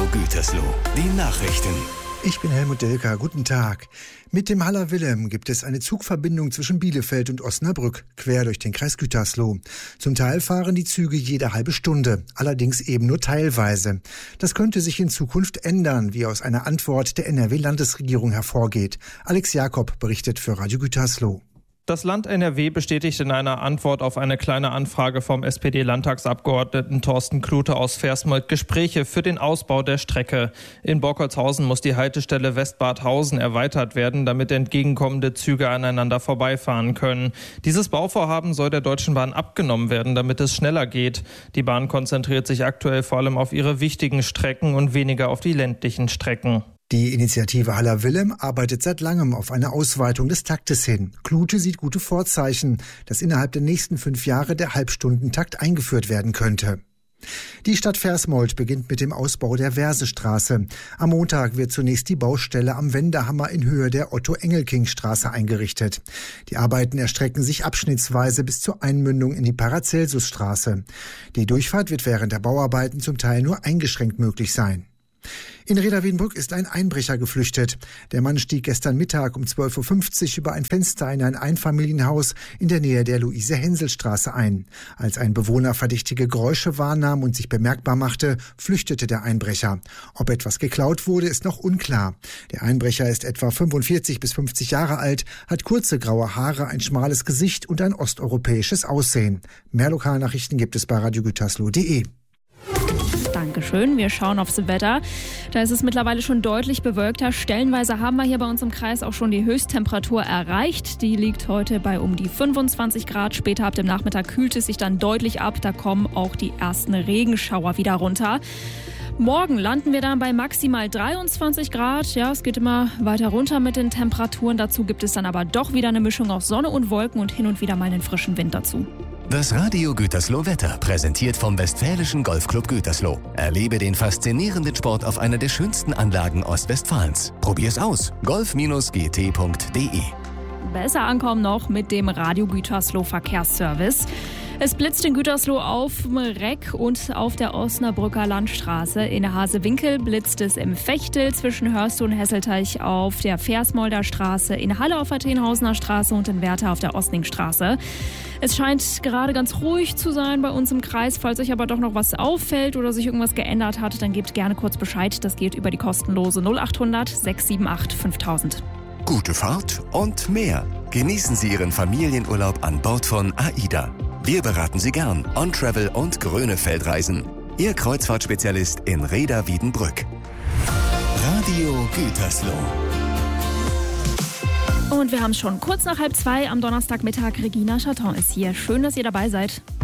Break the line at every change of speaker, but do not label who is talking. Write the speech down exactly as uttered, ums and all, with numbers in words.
Gütersloh, die Nachrichten.
Ich bin Helmut Delker, guten Tag. Mit dem Haller Willem gibt es eine Zugverbindung zwischen Bielefeld und Osnabrück, quer durch den Kreis Gütersloh. Zum Teil fahren die Züge jede halbe Stunde, allerdings eben nur teilweise. Das könnte sich in Zukunft ändern, wie aus einer Antwort der N R W-Landesregierung hervorgeht. Alex Jakob berichtet für Radio Gütersloh.
Das Land N R W bestätigt in einer Antwort auf eine kleine Anfrage vom S P D-Landtagsabgeordneten Thorsten Klute aus Versmold Gespräche für den Ausbau der Strecke. In Borkholzhausen muss die Haltestelle Westbadhausen erweitert werden, damit entgegenkommende Züge aneinander vorbeifahren können. Dieses Bauvorhaben soll der Deutschen Bahn abgenommen werden, damit es schneller geht. Die Bahn konzentriert sich aktuell vor allem auf ihre wichtigen Strecken und weniger auf die ländlichen Strecken.
Die Initiative Haller Willem arbeitet seit langem auf eine Ausweitung des Taktes hin. Klute sieht gute Vorzeichen, dass innerhalb der nächsten fünf Jahre der Halbstundentakt eingeführt werden könnte. Die Stadt Versmold beginnt mit dem Ausbau der Versestraße. Am Montag wird zunächst die Baustelle am Wendehammer in Höhe der Otto-Engelking-Straße eingerichtet. Die Arbeiten erstrecken sich abschnittsweise bis zur Einmündung in die Paracelsusstraße. Die Durchfahrt wird während der Bauarbeiten zum Teil nur eingeschränkt möglich sein. In Reda-Wiedenbrück ist ein Einbrecher geflüchtet. Der Mann stieg gestern Mittag um zwölf Uhr fünfzig über ein Fenster in ein Einfamilienhaus in der Nähe der Luise-Hensel-Straße ein. Als ein Bewohner verdächtige Geräusche wahrnahm und sich bemerkbar machte, flüchtete der Einbrecher. Ob etwas geklaut wurde, ist noch unklar. Der Einbrecher ist etwa fünfundvierzig bis fünfzig Jahre alt, hat kurze graue Haare, ein schmales Gesicht und ein osteuropäisches Aussehen. Mehr Lokalnachrichten gibt es bei radio gütersloh punkt de.
Dankeschön. Wir schauen aufs Wetter. Da ist es mittlerweile schon deutlich bewölkter. Stellenweise haben wir hier bei uns im Kreis auch schon die Höchsttemperatur erreicht. Die liegt heute bei um die fünfundzwanzig Grad. Später ab dem Nachmittag kühlt es sich dann deutlich ab. Da kommen auch die ersten Regenschauer wieder runter. Morgen landen wir dann bei maximal dreiundzwanzig Grad. Ja, es geht immer weiter runter mit den Temperaturen. Dazu gibt es dann aber doch wieder eine Mischung aus Sonne und Wolken und hin und wieder mal einen frischen Wind dazu.
Das Radio Gütersloh Wetter, präsentiert vom Westfälischen Golfclub Gütersloh. Erlebe den faszinierenden Sport auf einer der schönsten Anlagen Ostwestfalens. Probier's aus. golf G T punkt de.
Besser ankommen noch mit dem Radio Gütersloh Verkehrsservice. Es blitzt in Gütersloh auf dem Reck und auf der Osnabrücker Landstraße. In Hasewinkel blitzt es im Fechtel, zwischen Hörst und Hesselteich auf der Versmolder Straße, in Halle auf der Tenhausener Straße und in Werther auf der Osningstraße. Es scheint gerade ganz ruhig zu sein bei uns im Kreis. Falls euch aber doch noch was auffällt oder sich irgendwas geändert hat, dann gebt gerne kurz Bescheid. Das geht über die kostenlose null acht hundert sechs sieben acht fünftausend.
Gute Fahrt und mehr. Genießen Sie Ihren Familienurlaub an Bord von AIDA. Wir beraten Sie gern On-Travel und Grönefeldreisen. Ihr Kreuzfahrtspezialist in Reda-Wiedenbrück. Radio Gütersloh.
Und wir haben es schon kurz nach halb zwei am Donnerstagmittag. Regina Chaton ist hier. Schön, dass ihr dabei seid.